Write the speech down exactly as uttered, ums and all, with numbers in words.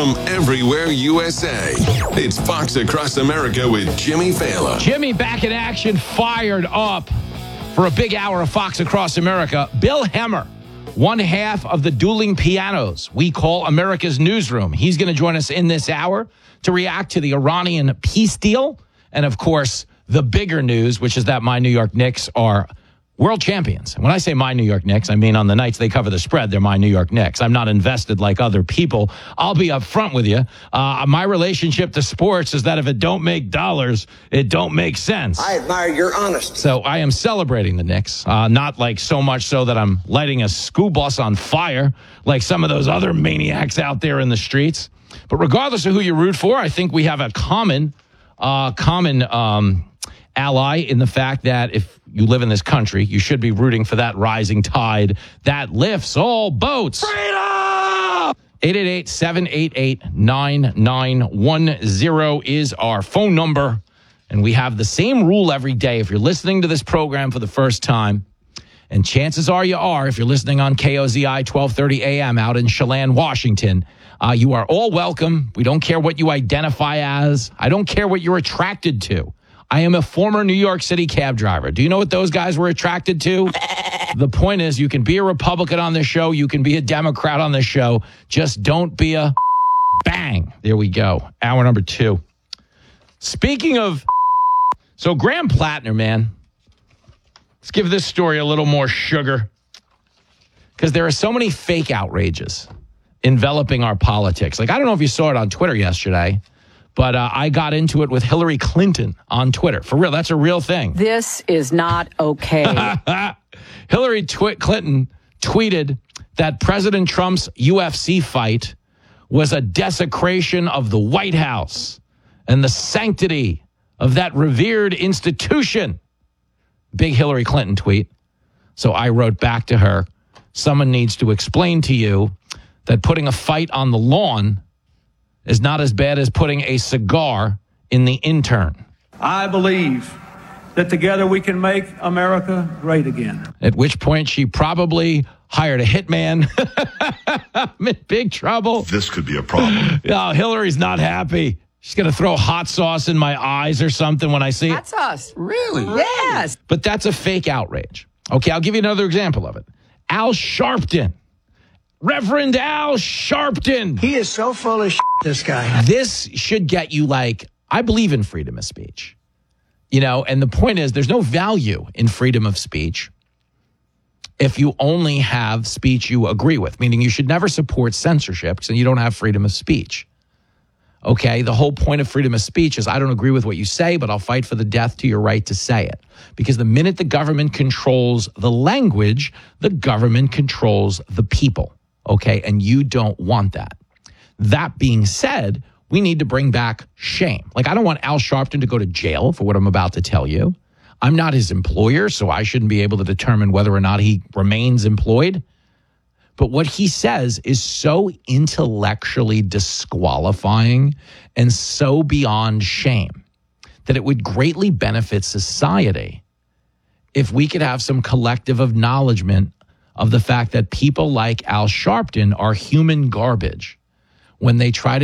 from everywhere U S A. It's Fox Across America with Jimmy Fallon. Jimmy back in action, fired up for a big hour of Fox Across America. Bill Hemmer, one half of the dueling pianos we call America's Newsroom. He's going to join us in this hour to react to the Iranian peace deal. And, of course, the bigger news, which is that my New York Knicks are world champions. And when I say my New York Knicks, I mean on the nights they cover the spread, they're my New York Knicks. I'm not invested like other people. I'll be up front with you. Uh, my relationship to sports is that if it don't make dollars, it don't make sense. I admire your honesty. So I am celebrating the Knicks, uh, not like so much so that I'm lighting a school bus on fire like some of those other maniacs out there in the streets. But regardless of who you root for, I think we have a common, uh, common um, ally in the fact that if you live in this country, you should be rooting for that rising tide that lifts all boats. Freedom! eight eight eight, seven eight eight, nine nine one zero is our phone number. And we have the same rule every day. If you're listening to this program for the first time, and chances are you are, if you're listening on K O Z I twelve thirty A M out in Chelan, Washington, uh, you are all welcome. We don't care what you identify as. I don't care what you're attracted to. I am a former New York City cab driver. Do you know what those guys were attracted to? The point is, you can be a Republican on this show. You can be a Democrat on this show. Just don't be a bang. There we go. Hour number two. Speaking of, so Graham Plattner, man, let's give this story a little more sugar. Because there are so many fake outrages enveloping our politics. Like, I don't know if you saw it on Twitter yesterday, but uh, I got into it with Hillary Clinton on Twitter. For real, that's a real thing. This is not okay. Hillary Twi- Clinton tweeted that President Trump's U F C fight was a desecration of the White House and the sanctity of that revered institution. Big Hillary Clinton tweet. So I wrote back to her, someone needs to explain to you that putting a fight on the lawn is not as bad as putting a cigar in the intern. I believe that together we can make America great again. At which point she probably hired a hitman. I'm in big trouble. This could be a problem. No, Hillary's not happy. She's going to throw hot sauce in my eyes or something when I see it. That's us. Really? Yes. But that's a fake outrage. Okay, I'll give you another example of it. Al Sharpton. Reverend Al Sharpton. He is so full of shit, this guy. This should get you like, I believe in freedom of speech. You know, and the point is there's no value in freedom of speech if you only have speech you agree with, meaning you should never support censorship because you don't have freedom of speech. Okay, the whole point of freedom of speech is I don't agree with what you say, but I'll fight for the death to your right to say it. Because the minute the government controls the language, the government controls the people. Okay, and you don't want that. That being said, we need to bring back shame. Like, I don't want Al Sharpton to go to jail for what I'm about to tell you. I'm not his employer, so I shouldn't be able to determine whether or not he remains employed. But what he says is so intellectually disqualifying and so beyond shame that it would greatly benefit society if we could have some collective acknowledgement of the fact that people like Al Sharpton are human garbage when they try to